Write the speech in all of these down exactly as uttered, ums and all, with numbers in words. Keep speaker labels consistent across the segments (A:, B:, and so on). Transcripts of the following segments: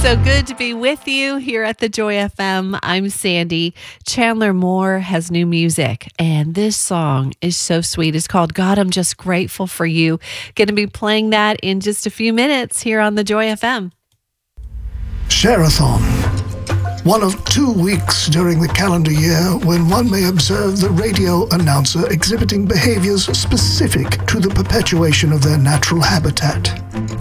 A: So good to be with you here at the Joy F M. I'm Sandy. Chandler Moore has new music, and this song is so sweet. It's called God, I'm Just Grateful for You. Going to be playing that in just a few minutes here on the Joy F M.
B: Share-a-thon. One of two weeks during the calendar year when one may observe the radio announcer exhibiting behaviors specific to the perpetuation of their natural habitat.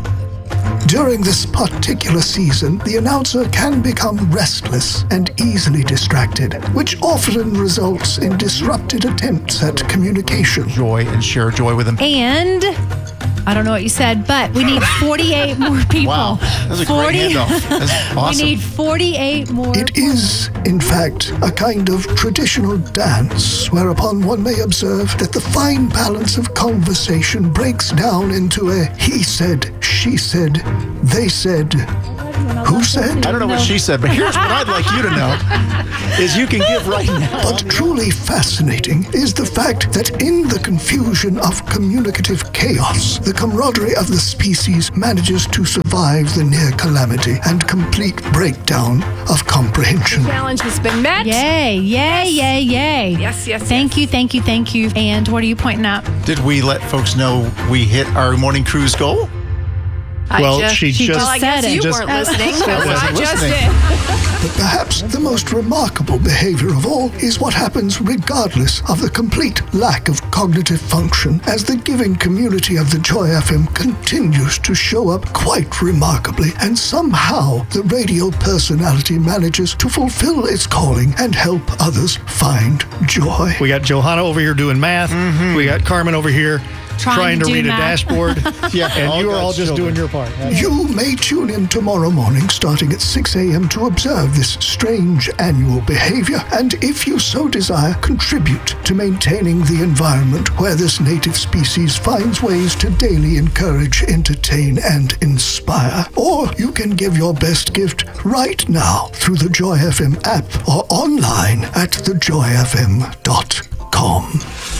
B: During this particular season, the announcer can become restless and easily distracted, which often results in disrupted attempts at communication.
C: Joy and share joy with them.
D: And I don't know what you said, but we need forty-eight more people.
C: Wow, that's a
D: forty
C: great handoff. That's awesome.
D: We need forty-eight more.
B: It is, in fact, a kind of traditional dance whereupon one may observe that the fine balance of conversation breaks down into a he said, she said, they said, who said?
C: I don't know what she said, but here's what I'd like you to know, is you can give right now.
B: But truly fascinating is the fact that in the confusion of communicative chaos, the camaraderie of the species manages to survive the near calamity and complete breakdown of comprehension.
E: Challenge has been met.
D: Yay, yay, yay, yay.
E: Yes, yes,
D: Thank
E: yes.
D: you, thank you, thank you. And what are you pointing out?
C: Did we let folks know we hit our morning cruise goal?
F: Well,
E: I just,
F: she
D: she
F: just,
E: well, I guess
D: said it.
E: you
F: Just-
E: weren't listening.
C: I
E: but
C: wasn't
E: I just
C: listening.
E: did.
B: But perhaps the most remarkable behavior of all is what happens regardless of the complete lack of cognitive function as the giving community of the Joy F M continues to show up quite remarkably, and somehow the radio personality manages to fulfill its calling and help others find joy.
F: we got Johanna over here doing math. We got Carmen over here
D: Trying
F: trying,
D: to
F: to
D: do
F: read
D: math.
F: a dashboard.
C: Yeah,
F: and
C: all
F: you are all
C: God's
F: just
C: children.
F: doing your part.
B: You may tune in tomorrow morning starting at six a.m. to observe this strange annual behavior, and if you so desire, contribute to maintaining the environment where this native species finds ways to daily encourage, entertain, and inspire. Or you can give your best gift right now through the Joy F M app or online at the joy f m dot com.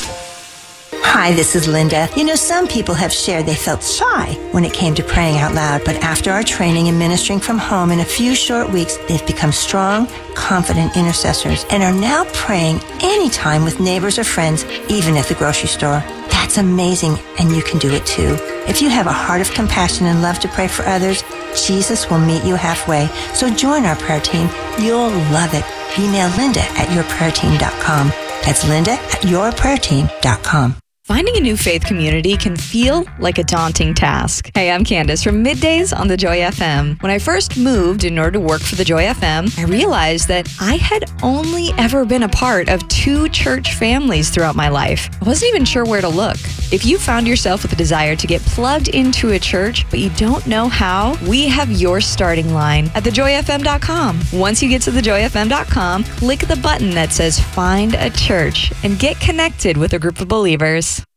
G: Hi, this is Linda. You know, some people have shared they felt shy when it came to praying out loud, but after our training and ministering from home in a few short weeks, they've become strong, confident intercessors and are now praying anytime with neighbors or friends, even at the grocery store. That's amazing, and you can do it too. If you have a heart of compassion and love to pray for others, Jesus will meet you halfway. So join our prayer team. You'll love it. Email Linda at your prayer team dot com. That's Linda at your prayer team dot com.
H: Finding a new faith community can feel like a daunting task. Hey, I'm Candace from Middays on the Joy F M. When I first moved in order to work for the Joy F M, I realized that I had only ever been a part of two church families throughout my life. I wasn't even sure where to look. If you found yourself with a desire to get plugged into a church, but you don't know how, we have your starting line at the joy f m dot com. Once you get to the joy f m dot com, click the button that says Find a Church and get connected with a group of believers.